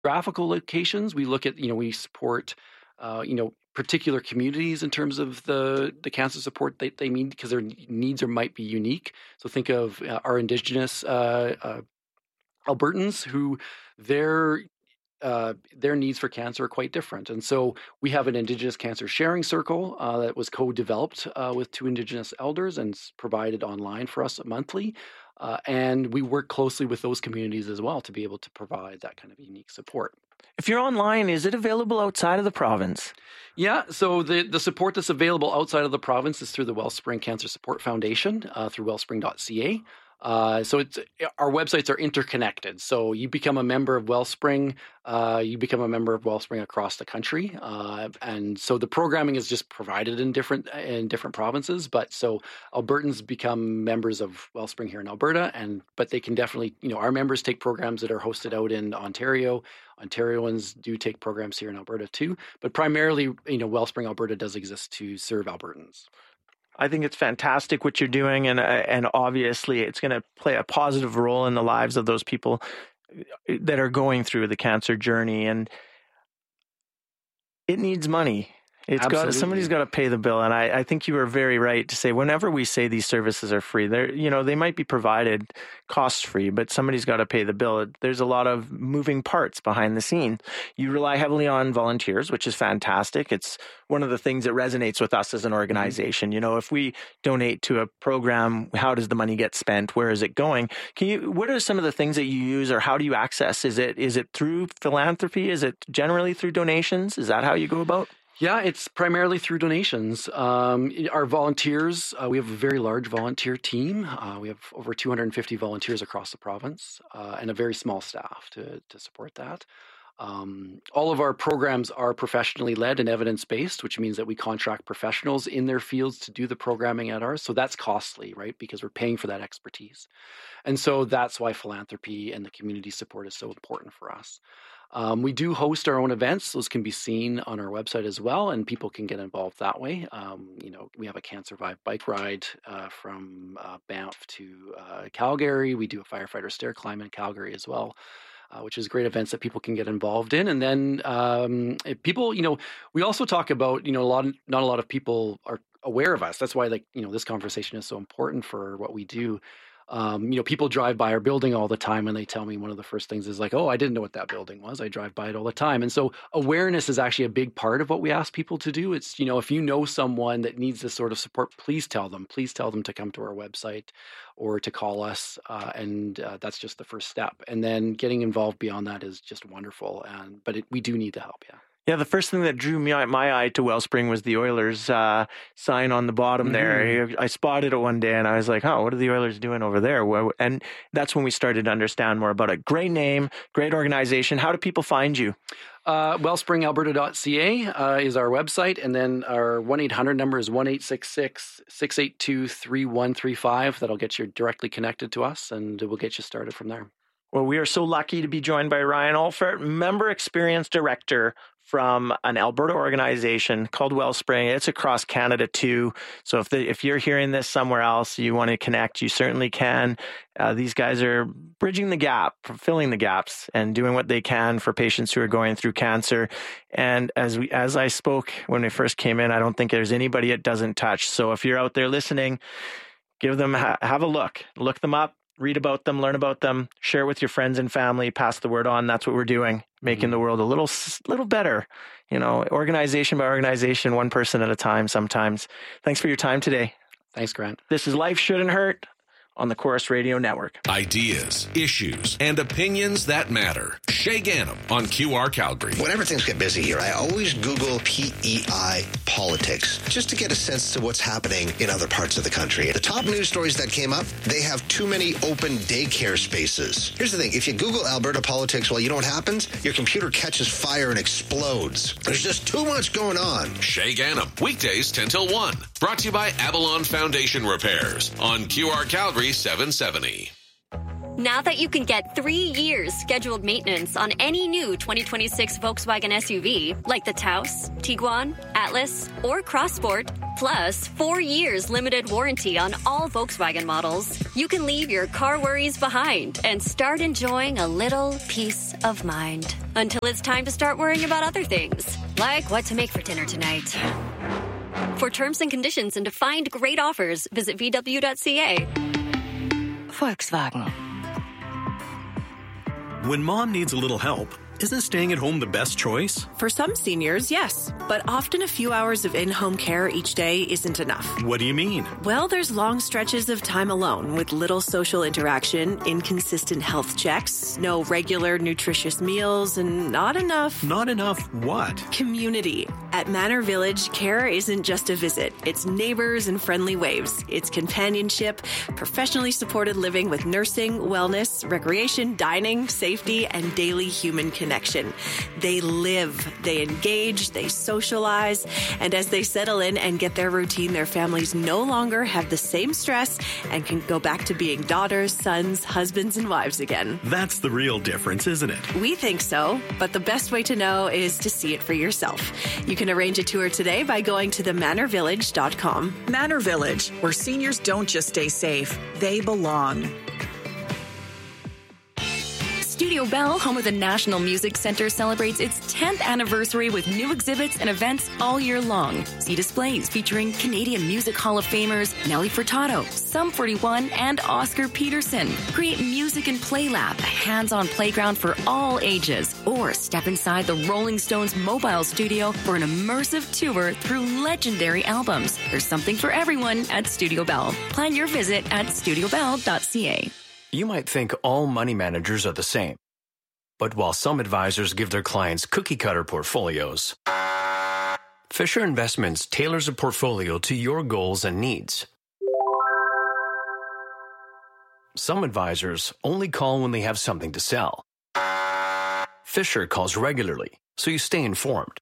geographical locations, we look at, we support, particular communities in terms of the cancer support they need, because their needs might be unique. So think of our Indigenous Albertans, who their needs for cancer are quite different. And so we have an Indigenous Cancer Sharing Circle that was co-developed with 2 Indigenous elders and provided online for us monthly. And we work closely with those communities as well to be able to provide that kind of unique support. If you're online, is it available outside of the province? Yeah, so the support that's available outside of the province is through the Wellspring Cancer Support Foundation, through wellspring.ca. So our websites are interconnected. So you become a member of Wellspring, you become a member of Wellspring across the country, and so the programming is just provided in different provinces. But so Albertans become members of Wellspring here in Alberta, but they can definitely, our members take programs that are hosted out in Ontario. Ontarians do take programs here in Alberta too, but primarily, Wellspring Alberta does exist to serve Albertans. I think it's fantastic what you're doing, and obviously it's going to play a positive role in the lives of those people that are going through the cancer journey. And it needs money. Somebody's got to pay the bill. And I think you were very right to say, whenever we say these services are free, they might be provided cost free, but somebody's got to pay the bill. There's a lot of moving parts behind the scene. You rely heavily on volunteers, which is fantastic. It's one of the things that resonates with us as an organization. If we donate to a program, how does the money get spent? Where is it going? What are some of the things that you use, or how do you access? Is it through philanthropy? Is it generally through donations? Is that how you go about? Yeah, it's primarily through donations. Our volunteers, we have a very large volunteer team. We have over 250 volunteers across the province, and a very small staff to support that. All of our programs are professionally led and evidence-based, which means that we contract professionals in their fields to do the programming at ours. So that's costly, right? Because we're paying for that expertise. And so that's why philanthropy and the community support is so important for us. We do host our own events. Those can be seen on our website as well, and people can get involved that way. We have a Cancer Survive bike ride from Banff to Calgary. We do a firefighter stair climb in Calgary as well, which is great events that people can get involved in. And then people, we also talk about, not a lot of people are aware of us. That's why, this conversation is so important for what we do. People drive by our building all the time, and they tell me one of the first things is like, oh, I didn't know what that building was. I drive by it all the time. And so awareness is actually a big part of what we ask people to do. It's, if you know someone that needs this sort of support, please tell them to come to our website or to call us. And that's just the first step. And then getting involved beyond that is just wonderful. But we do need the help. Yeah. Yeah, the first thing that drew my eye to Wellspring was the Oilers sign on the bottom there. I spotted it one day and I was like, what are the Oilers doing over there? And that's when we started to understand more about it. Great name, great organization. How do people find you? Wellspringalberta.ca is our website. And then our 1-800 number is 1-866-682-3135. That'll get you directly connected to us, and we'll get you started from there. Well, we are so lucky to be joined by Ryan Olfert, Member Experience Director from an Alberta organization called Wellspring. It's across Canada too. So if you're hearing this somewhere else, you want to connect, you certainly can. These guys are bridging the gap, filling the gaps, and doing what they can for patients who are going through cancer. And as I spoke when we first came in, I don't think there's anybody it doesn't touch. So if you're out there listening, give them have a look them up. Read about them, learn about them, share with your friends and family, pass the word on. That's what we're doing, making the world a little better, organization by organization, one person at a time sometimes. Thanks for your time today. Thanks, Grant. This is Life Shouldn't Hurt on the Chorus Radio Network. Ideas, issues, and opinions that matter. Shay Ganem on QR Calgary. Whenever things get busy here, I always Google PEI politics just to get a sense to what's happening in other parts of the country. The top news stories that came up, they have too many open daycare spaces. Here's the thing. If you Google Alberta politics, you know what happens? Your computer catches fire and explodes. There's just too much going on. Shay Ganem, weekdays 10 till 1. Brought to you by Avalon Foundation Repairs on QR Calgary 770. Now that you can get 3 years scheduled maintenance on any new 2026 Volkswagen SUV, like the Taos, Tiguan, Atlas, or Crossport, plus 4 years limited warranty on all Volkswagen models, you can leave your car worries behind and start enjoying a little peace of mind. Until it's time to start worrying about other things, like what to make for dinner tonight. For terms and conditions and to find great offers, visit VW.ca. Volkswagen. When mom needs a little help, isn't staying at home the best choice? For some seniors, yes. But often a few hours of in-home care each day isn't enough. What do you mean? Well, there's long stretches of time alone with little social interaction, inconsistent health checks, no regular nutritious meals, and not enough... Not enough what? Community. At Manor Village, care isn't just a visit. It's neighbors and friendly waves. It's companionship, professionally supported living with nursing, wellness, recreation, dining, safety, and daily human connection. They live, they engage, they socialize, and as they settle in and get their routine, their families no longer have the same stress and can go back to being daughters, sons, husbands, and wives again. That's the real difference, isn't it? We think so, but the best way to know is to see it for yourself. You can arrange a tour today by going to themanorvillage.com. Manor Village, where seniors don't just stay safe, they belong. Studio Bell, home of the National Music Center, celebrates its 10th anniversary with new exhibits and events all year long. See displays featuring Canadian Music Hall of Famers Nelly Furtado, Sum 41, and Oscar Peterson. Create Music and Play Lab, a hands-on playground for all ages. Or step inside the Rolling Stones mobile studio for an immersive tour through legendary albums. There's something for everyone at Studio Bell. Plan your visit at studiobell.ca. You might think all money managers are the same. But while some advisors give their clients cookie-cutter portfolios, Fisher Investments tailors a portfolio to your goals and needs. Some advisors only call when they have something to sell. Fisher calls regularly, so you stay informed.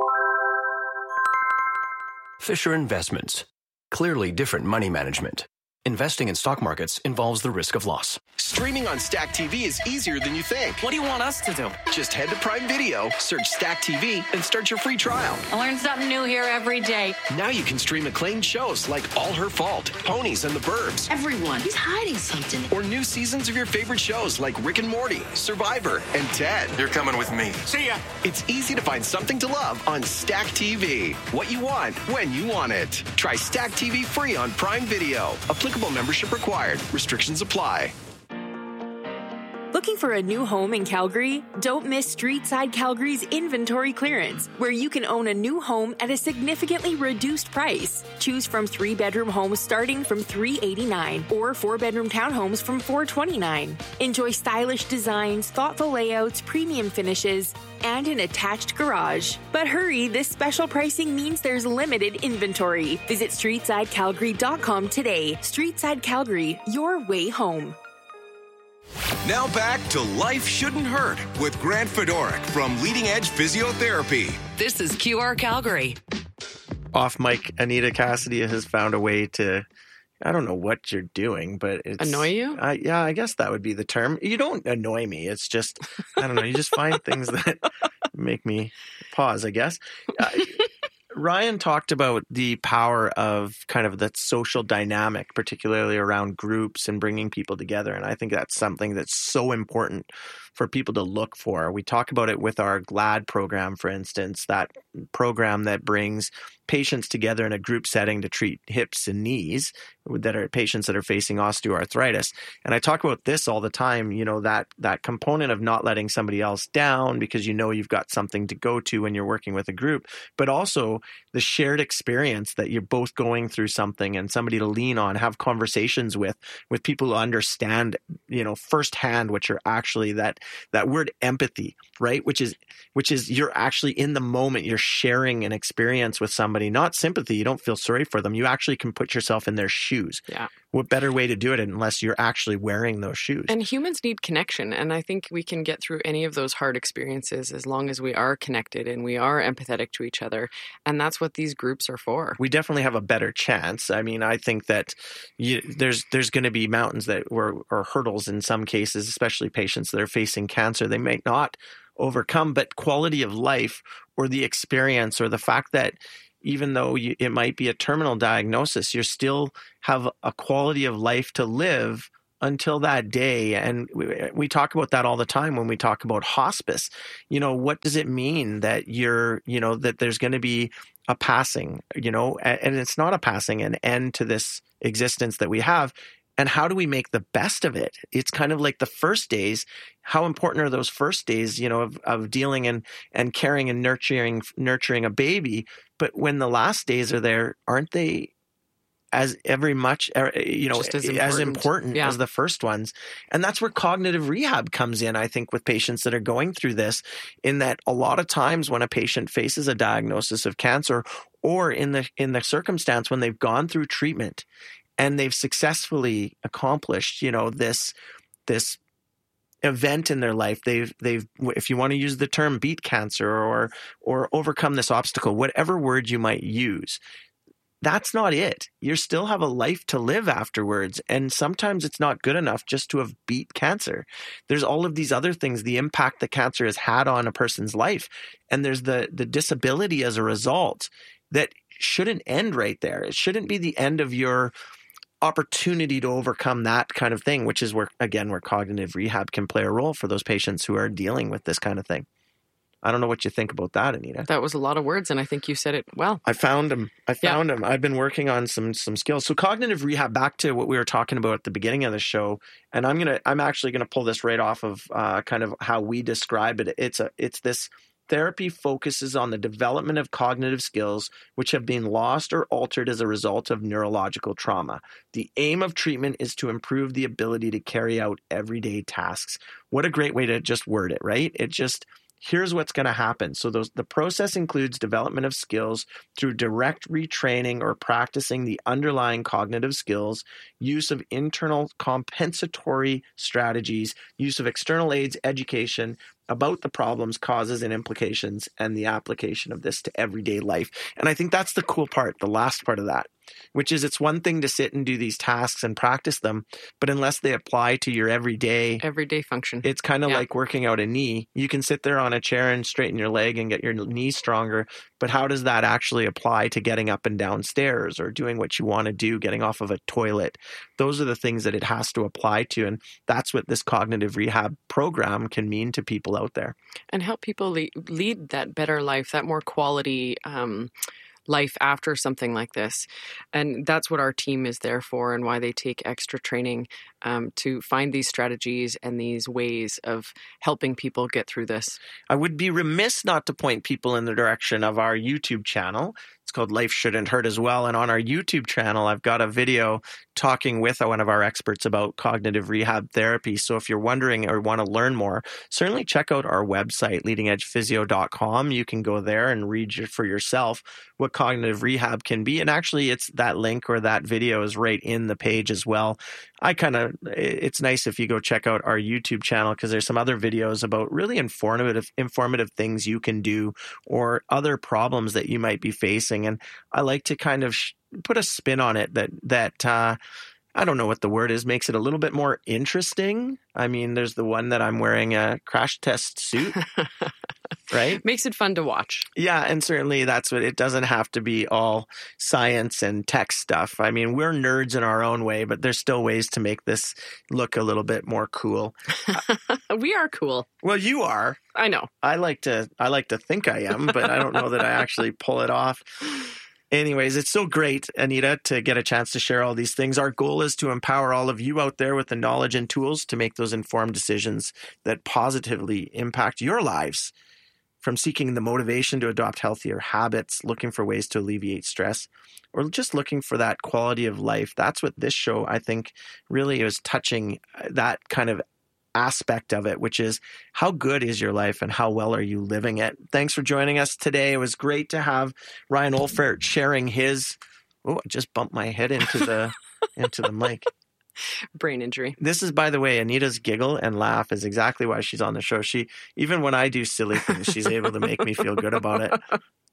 Fisher Investments. Clearly different money management. Investing in stock markets involves the risk of loss. Streaming on Stack TV is easier than you think. What do you want us to do? Just head to Prime Video, search Stack TV, and start your free trial. I learn something new here every day. Now you can stream acclaimed shows like All Her Fault, Ponies and the Burbs. Everyone, he's hiding something. Or new seasons of your favorite shows like Rick and Morty, Survivor, and Ted. You're coming with me. See ya. It's easy to find something to love on Stack TV. What you want, when you want it. Try Stack TV free on Prime Video. Applicable membership required. Restrictions apply. Looking for a new home in Calgary? Don't miss Streetside Calgary's inventory clearance, where you can own a new home at a significantly reduced price. Choose from 3-bedroom homes starting from $389 or 4-bedroom townhomes from $429. Enjoy stylish designs, thoughtful layouts, premium finishes, and an attached garage. But hurry, this special pricing means there's limited inventory. Visit StreetsideCalgary.com today. Streetside Calgary, your way home. Now back to Life Shouldn't Hurt with Grant Fedoruk from Leading Edge Physiotherapy. This is QR Calgary. Off mic, Anita Cassidy has found a way to, I don't know what you're doing, but it's... Annoy you? Yeah, I guess that would be the term. You don't annoy me. It's just, I don't know, you just find things that make me pause, I guess. Ryan talked about the power of kind of that social dynamic, particularly around groups and bringing people together. And I think that's something that's so important for people to look for. We talk about it with our GLAD program, for instance, that program that brings patients together in a group setting to treat hips and knees that are patients that are facing osteoarthritis. And I talk about this all the time, you know, that component of not letting somebody else down because you know you've got something to go to when you're working with a group, but also the shared experience that you're both going through something and somebody to lean on, have conversations with people who understand, you know, firsthand what you're actually, that word empathy right? Which is you're actually in the moment, you're sharing an experience with somebody, not sympathy. You don't feel sorry for them. You actually can put yourself in their shoes. Yeah. What better way to do it unless you're actually wearing those shoes? And humans need connection. And I think we can get through any of those hard experiences as long as we are connected and we are empathetic to each other. And that's what these groups are for. We definitely have a better chance. I mean, I think that there's going to be mountains or hurdles in some cases, especially patients that are facing cancer. They may not overcome, but quality of life or the experience or the fact that even though it might be a terminal diagnosis, you still have a quality of life to live until that day. And we talk about that all the time when we talk about hospice. What does it mean that that there's going to be a passing, and it's not a passing, an end to this existence that we have. And how do we make the best of it? It's kind of like the first days. How important are those first days, of dealing and caring and nurturing a baby? But when the last days are there, aren't they as important as the first ones? And that's where cognitive rehab comes in, I think, with patients that are going through this, in that a lot of times when a patient faces a diagnosis of cancer, or in the circumstance when they've gone through treatment and they've successfully accomplished, this event in their life, they've if you want to use the term beat cancer or overcome this obstacle, whatever word you might use, that's not it. You still have a life to live afterwards. And sometimes it's not good enough just to have beat cancer. There's all of these other things, the impact that cancer has had on a person's life. And there's the disability as a result that shouldn't end right there. It shouldn't be the end of your opportunity to overcome that kind of thing, which is where cognitive rehab can play a role for those patients who are dealing with this kind of thing. I don't know what you think about that, Anita. That was a lot of words, and I think you said it well. I found them. I've been working on some skills. So cognitive rehab, back to what we were talking about at the beginning of the show, and I'm actually gonna pull this right off of kind of how we describe it. It's this therapy focuses on the development of cognitive skills which have been lost or altered as a result of neurological trauma. The aim of treatment is to improve the ability to carry out everyday tasks. What a great way to just word it, right? Here's what's going to happen. So the process includes development of skills through direct retraining or practicing the underlying cognitive skills, use of internal compensatory strategies, use of external aids, education about the problems, causes, and implications, and the application of this to everyday life. And I think that's the cool part, the last part of that, which is it's one thing to sit and do these tasks and practice them, but unless they apply to your everyday function, it's kind of like working out a knee. You can sit there on a chair and straighten your leg and get your knee stronger, but how does that actually apply to getting up and down stairs or doing what you want to do, getting off of a toilet? Those are the things that it has to apply to, and that's what this cognitive rehab program can mean to people out there. And help people lead that better life, that more quality life after something like this. And that's what our team is there for, and why they take extra training to find these strategies and these ways of helping people get through this. I would be remiss not to point people in the direction of our YouTube channel. It's called Life Shouldn't Hurt as well. And on our YouTube channel, I've got a video talking with one of our experts about cognitive rehab therapy. So if you're wondering or want to learn more, certainly check out our website, leadingedgephysio.com. You can go there and read for yourself what cognitive rehab can be. And actually, it's that link or that video is right in the page as well. It's nice if you go check out our YouTube channel, because there's some other videos about really informative things you can do or other problems that you might be facing. And I like to kind of put a spin on it that I don't know what the word is, makes it a little bit more interesting. I mean, there's the one that I'm wearing a crash test suit, right? Makes it fun to watch. Yeah, and certainly that's what it doesn't have to be all science and tech stuff. I mean, we're nerds in our own way, but there's still ways to make this look a little bit more cool. We are cool. Well, you are. I know. I like to think I am, but I don't know that I actually pull it off. Anyways, it's so great, Anita, to get a chance to share all these things. Our goal is to empower all of you out there with the knowledge and tools to make those informed decisions that positively impact your lives. From seeking the motivation to adopt healthier habits, looking for ways to alleviate stress, or just looking for that quality of life. That's what this show, I think, really is touching, that kind of aspect of it, which is how good is your life and how well are you living it? Thanks for joining us today. It was great to have Ryan Olfert sharing his, I just bumped my head into the mic. Brain injury. This is, by the way, Anita's giggle and laugh is exactly why she's on the show. She, even when I do silly things, she's able to make me feel good about it.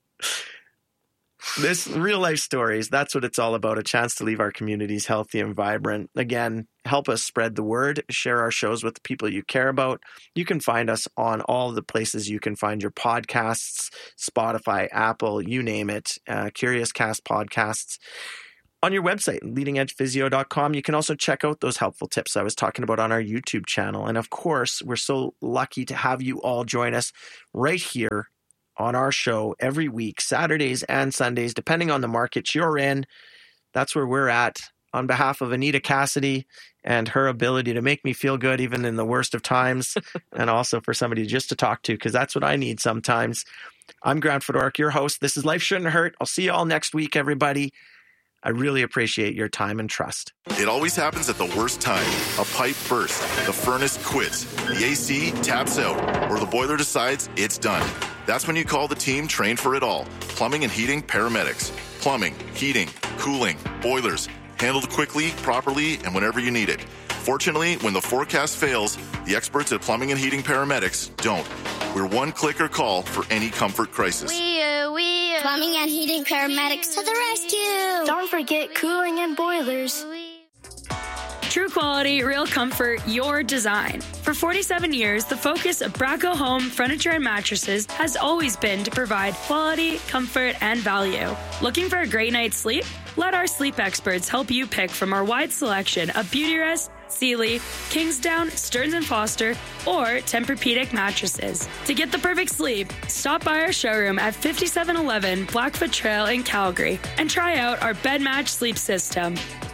This real life stories, that's what it's all about. A chance to leave our communities healthy and vibrant. Again, help us spread the word. Share our shows with the people you care about. You can find us on all the places you can find your podcasts, Spotify, Apple, you name it, Curious Cast podcasts. On your website, leadingedgephysio.com, you can also check out those helpful tips I was talking about on our YouTube channel. And of course, we're so lucky to have you all join us right here on our show every week, Saturdays and Sundays, depending on the market you're in. That's where we're at. On behalf of Anita Cassidy and her ability to make me feel good even in the worst of times, and also for somebody just to talk to, because that's what I need sometimes. I'm Grant Fedoruk, your host. This is Life Shouldn't Hurt. I'll see you all next week, everybody. I really appreciate your time and trust. It always happens at the worst time. A pipe bursts, the furnace quits, the AC taps out, or the boiler decides it's done. That's when you call the team trained for it all. Plumbing and Heating Paramedics. Plumbing, heating, cooling, boilers. Handled quickly, properly, and whenever you need it. Fortunately, when the forecast fails, the experts at Plumbing and Heating Paramedics don't. We're one click or call for any comfort crisis. Plumbing and Heating Paramedics to the rescue. Don't forget cooling and boilers. True quality, real comfort, your design. For 47 years, the focus of Braco Home Furniture and Mattresses has always been to provide quality, comfort, and value. Looking for a great night's sleep? Let our sleep experts help you pick from our wide selection of Beautyrest, Sealy, Kingsdown, Stearns & Foster, or Tempur-Pedic mattresses. To get the perfect sleep, stop by our showroom at 5711 Blackfoot Trail in Calgary and try out our bed match sleep system.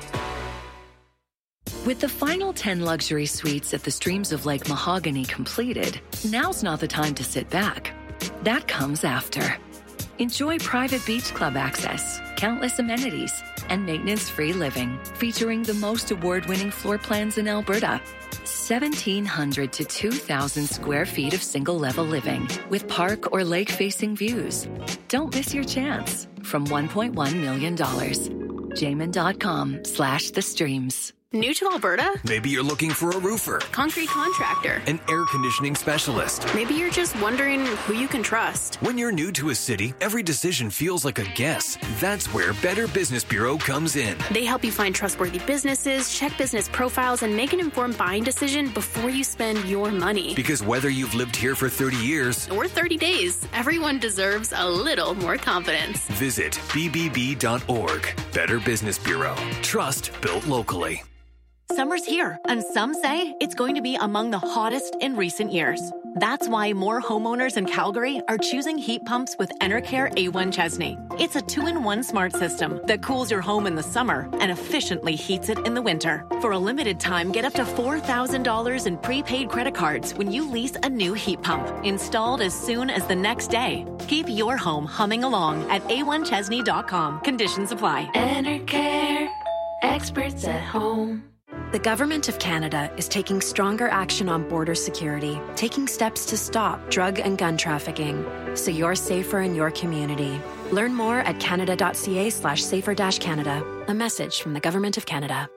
With the final 10 luxury suites at the Streams of Lake Mahogany completed, now's not the time to sit back. That comes after. Enjoy private beach club access, countless amenities, and maintenance-free living, featuring the most award-winning floor plans in Alberta. 1,700 to 2,000 square feet of single-level living with park or lake-facing views. Don't miss your chance. From $1.1 million. Jamin.com/the streams. New to Alberta? Maybe you're looking for a roofer, concrete contractor, an air conditioning specialist. Maybe you're just wondering who you can trust. When you're new to a city, every decision feels like a guess. That's where Better Business Bureau comes in. They help you find trustworthy businesses, check business profiles, and make an informed buying decision before you spend your money. Because whether you've lived here for 30 years or 30 days, everyone deserves a little more confidence. Visit bbb.org. Better Business Bureau. Trust built locally. Summer's here, and some say it's going to be among the hottest in recent years. That's why more homeowners in Calgary are choosing heat pumps with Enercare A1 Chesney. It's a 2-in-1 smart system that cools your home in the summer and efficiently heats it in the winter. For a limited time, get up to $4,000 in prepaid credit cards when you lease a new heat pump, installed as soon as the next day. Keep your home humming along at a1chesney.com. Conditions apply. Enercare, experts at home. The Government of Canada is taking stronger action on border security, taking steps to stop drug and gun trafficking, so you're safer in your community. Learn more at canada.ca/safer-canada. A message from the Government of Canada.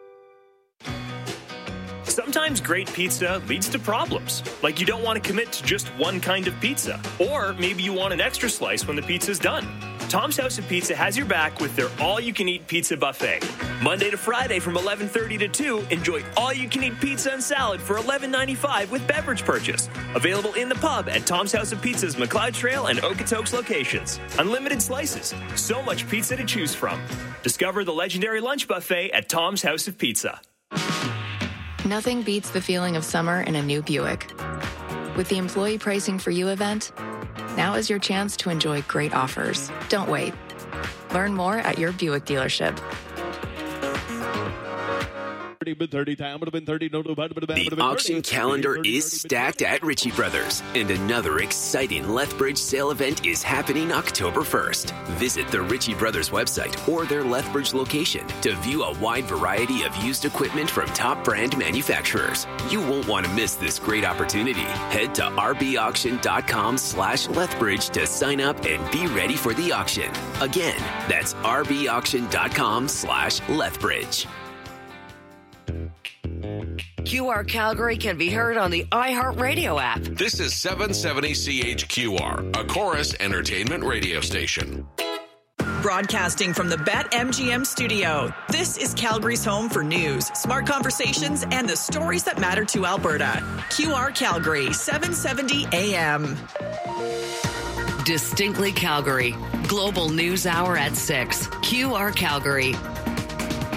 Sometimes great pizza leads to problems, like you don't want to commit to just one kind of pizza, or maybe you want an extra slice when the pizza's done. Tom's House of Pizza has your back with their all-you-can-eat pizza buffet. Monday to Friday from 11:30 to 2, enjoy all-you-can-eat pizza and salad for $11.95 with beverage purchase. Available in the pub at Tom's House of Pizza's McLeod Trail and Okotoks locations. Unlimited slices, so much pizza to choose from. Discover the legendary lunch buffet at Tom's House of Pizza. Nothing beats the feeling of summer in a new Buick. With the Employee Pricing for You event, now is your chance to enjoy great offers. Don't wait. Learn more at your Buick dealership. The auction calendar is stacked at Ritchie Brothers, and another exciting Lethbridge sale event is happening October 1st. Visit the Ritchie Brothers website or their Lethbridge location to view a wide variety of used equipment from top brand manufacturers. You won't want to miss this great opportunity. Head to rbauction.com/Lethbridge to sign up and be ready for the auction. Again, that's rbauction.com/Lethbridge. QR Calgary can be heard on the iHeartRadio app. This is 770 CHQR, a Chorus Entertainment radio station. Broadcasting from the BetMGM studio, this is Calgary's home for news, smart conversations, and the stories that matter to Alberta. QR Calgary, 770 AM. Distinctly Calgary. Global News Hour at 6. QR Calgary.